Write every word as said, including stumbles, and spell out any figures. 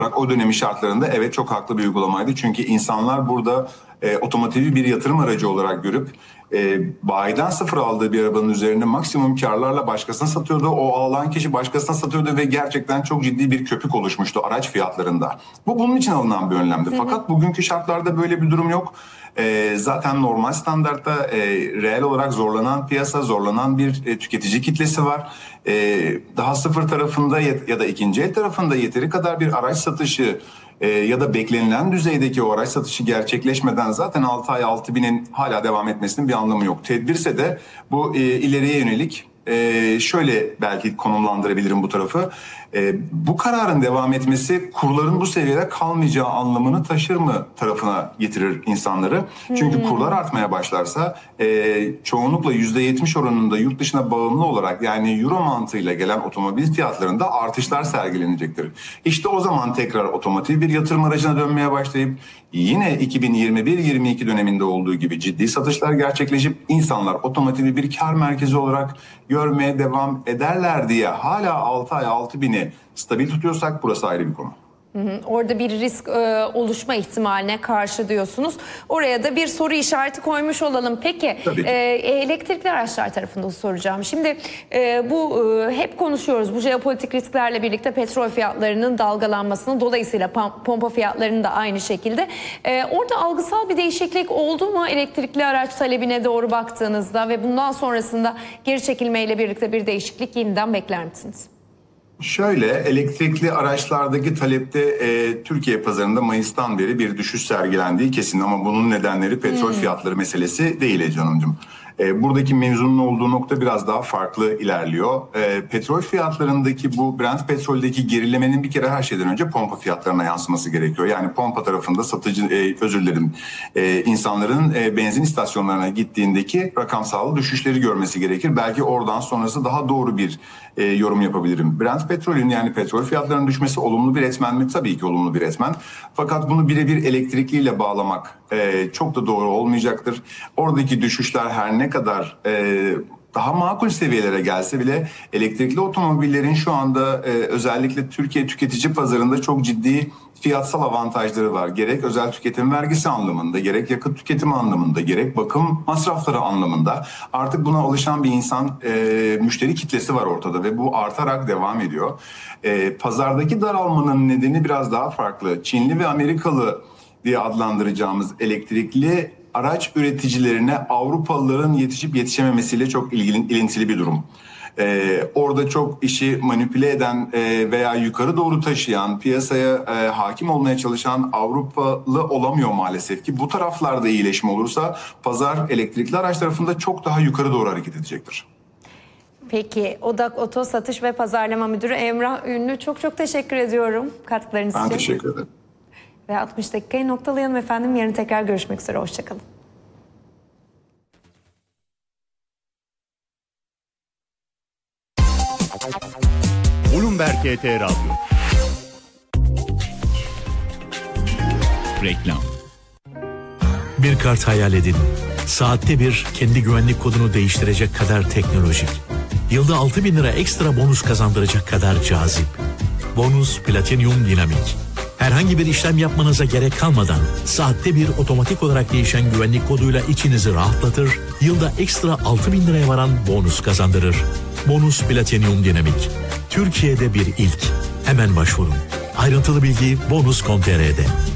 o dönemin şartlarında evet çok haklı bir uygulamaydı. Çünkü insanlar burada e, otomotivi bir yatırım aracı olarak görüp e, bayiden sıfır aldığı bir arabanın üzerine maksimum karlarla başkasına satıyordu. O alan kişi başkasına satıyordu ve gerçekten çok ciddi bir köpük oluşmuştu araç fiyatlarında. Bu bunun için alınan bir önlemdi. Hı hı. Fakat bugünkü şartlarda böyle bir durum yok. E, zaten normal standartta e, reel olarak zorlanan piyasa, zorlanan bir e, tüketici kitlesi var. E, daha sıfır tarafında ya da ikinci el tarafında yeteri kadar bir araç satışı e, ya da beklenilen düzeydeki o araç satışı gerçekleşmeden zaten altı ay altı binin hala devam etmesinin bir anlamı yok. Tedbirse de bu e, ileriye yönelik e, şöyle belki konumlandırabilirim bu tarafı. E, bu kararın devam etmesi kurların bu seviyede kalmayacağı anlamını taşır mı tarafına getirir insanları. Çünkü hmm. kurlar artmaya başlarsa e, çoğunlukla yüzde yetmiş oranında yurt dışına bağımlı olarak yani euro mantığıyla gelen otomobil fiyatlarında artışlar sergilenecektir. İşte o zaman tekrar otomotiv bir yatırım aracına dönmeye başlayıp yine iki bin yirmi bir yirmi iki döneminde olduğu gibi ciddi satışlar gerçekleşip insanlar otomotivi bir kar merkezi olarak görmeye devam ederler diye hala altı ay altı bini stabil tutuyorsak burası ayrı bir konu. Hı hı. Orada bir risk e, oluşma ihtimaline karşı diyorsunuz. Oraya da bir soru işareti koymuş olalım. Peki e, elektrikli araçlar tarafında soracağım. Şimdi e, bu e, hep konuşuyoruz. Bu jeopolitik risklerle birlikte petrol fiyatlarının dalgalanmasını, dolayısıyla pompa fiyatlarının da aynı şekilde. E, orada algısal bir değişiklik oldu mu elektrikli araç talebine doğru baktığınızda ve bundan sonrasında geri çekilmeyle birlikte bir değişiklik yeniden bekler misiniz? Şöyle, elektrikli araçlardaki talepte e, Türkiye pazarında Mayıs'tan beri bir düşüş sergilendiği kesin ama bunun nedenleri petrol hmm. fiyatları meselesi değil Ece Hanımcığım. E, buradaki mevzunun olduğu nokta biraz daha farklı ilerliyor. E, petrol fiyatlarındaki bu Brent petroldeki gerilemenin bir kere her şeyden önce pompa fiyatlarına yansıması gerekiyor. Yani pompa tarafında satıcı, e, özür dilerim, e, insanların e, benzin istasyonlarına gittiğindeki rakamsal düşüşleri görmesi gerekir. Belki oradan sonrası daha doğru bir e, yorum yapabilirim. Brent petrolün yani petrol fiyatlarının düşmesi olumlu bir etmen mi? Tabii ki olumlu bir etmen. Fakat bunu birebir elektrikliyle bağlamak e, çok da doğru olmayacaktır. Oradaki düşüşler her ne kadar e, daha makul seviyelere gelse bile elektrikli otomobillerin şu anda e, özellikle Türkiye tüketici pazarında çok ciddi fiyatsal avantajları var. Gerek özel tüketim vergisi anlamında, gerek yakıt tüketimi anlamında, gerek bakım masrafları anlamında artık buna alışan bir insan, e, müşteri kitlesi var ortada ve bu artarak devam ediyor. E, pazardaki daralmanın nedeni biraz daha farklı. Çinli ve Amerikalı diye adlandıracağımız elektrikli araç üreticilerine Avrupalıların yetişip yetişememesiyle çok ilgili, ilintili bir durum. Ee, orada çok işi manipüle eden e, veya yukarı doğru taşıyan, piyasaya e, hakim olmaya çalışan Avrupalı olamıyor maalesef ki. Bu taraflarda iyileşme olursa pazar elektrikli araç tarafında çok daha yukarı doğru hareket edecektir. Peki, Odak Oto Satış ve Pazarlama Müdürü Emrah Ünlü, çok çok teşekkür ediyorum katkılarınız için. Ben teşekkür ederim. Ve altmış dakikayı noktalayalım efendim. Yarın tekrar görüşmek üzere. Hoşçakalın. Bloomberg H T Radyo. Reklam. Bir kart hayal edin. Saatte bir kendi güvenlik kodunu değiştirecek kadar teknolojik. Yılda altı bin lira ekstra bonus kazandıracak kadar cazip. Bonus Platinum Dinamik. Herhangi bir işlem yapmanıza gerek kalmadan saatte bir otomatik olarak değişen güvenlik koduyla içinizi rahatlatır, yılda ekstra altı bin liraya varan bonus kazandırır. Bonus Platinum Dinamik. Türkiye'de bir ilk. Hemen başvurun. Ayrıntılı bilgi bonus nokta com nokta tr'de.